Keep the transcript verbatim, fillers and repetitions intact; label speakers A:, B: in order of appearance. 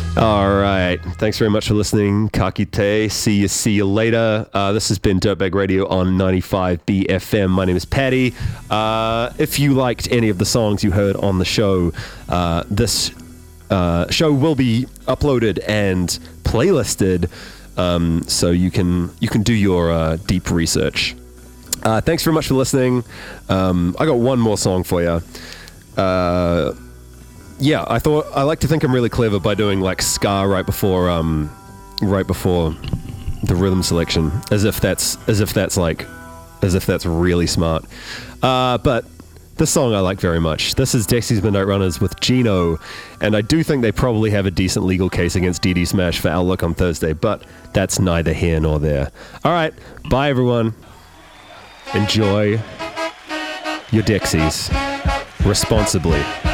A: All right. Thanks very much for listening. Ka kite. See you, see you later. Uh, this has been Dirtbag Radio on ninety-five B F M. My name is Paddy. Uh, if you liked any of the songs you heard on the show, uh, this uh, show will be uploaded and playlisted, um, so you can you can do your uh, deep research. Uh, thanks very much for listening. Um, I got one more song for you. Uh, Yeah, I thought I like to think I'm really clever by doing like ska right before, um, right before the rhythm selection, as if that's as if that's like, as if that's really smart. Uh, but this song I like very much. This is Dexy's Midnight Runners with Gino, and I do think they probably have a decent legal case against D D Smash for Outlook on Thursday, but that's neither here nor there. All right, bye everyone. Enjoy your Dexies responsibly.